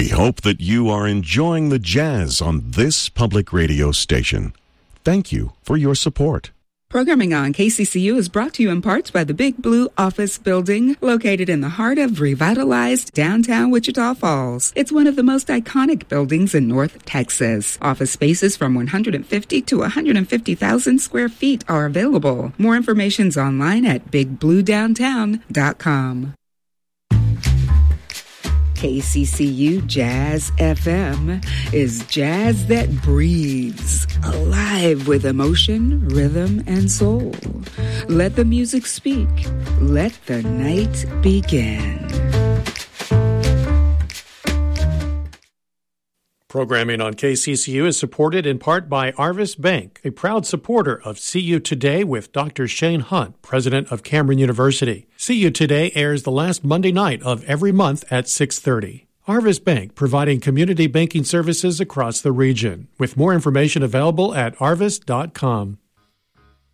We hope that you are enjoying the jazz on this public radio station. Thank you for your support. Programming on KCCU is brought to you in parts by the Big Blue Office Building, located in the heart of revitalized downtown Wichita Falls. It's one of the most iconic buildings in North Texas. Office spaces from 150 to 150,000 square feet are available. More information's online at bigbluedowntown.com. KCCU Jazz FM is jazz that breathes, alive with emotion, rhythm, and soul. Let the music speak. Let the night begin. Programming on KCCU is supported in part by Arvis Bank, a proud supporter of CU Today with Dr. Shane Hunt, president of Cameron University. CU Today airs the last Monday night of every month at 6:30. Arvis Bank, providing community banking services across the region. With more information available at arvis.com.